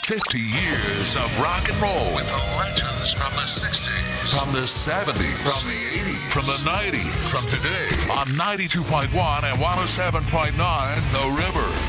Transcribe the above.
50 years of rock and roll with the legends from the 60s, from the 70s, from the 80s, from the 90s, from today on 92.1 and 107.9 The River.